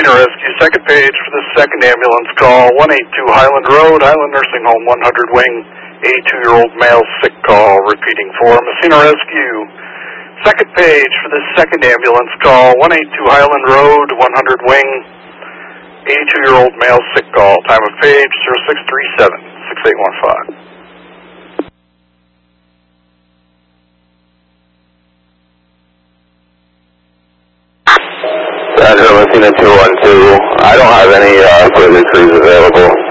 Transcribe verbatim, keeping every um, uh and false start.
Messina Rescue, second page for the second ambulance call, one eight two Highland Road, Highland Nursing Home, one hundred wing, eighty-two-year-old male sick call, repeating for Messina Rescue. Second page for the second ambulance call, one eight two Highland Road, one hundred wing, eighty-two-year-old male sick call. Time of page zero six three seven, six eight one five. Roger, Messina two one two. I don't have any uh, further crews available.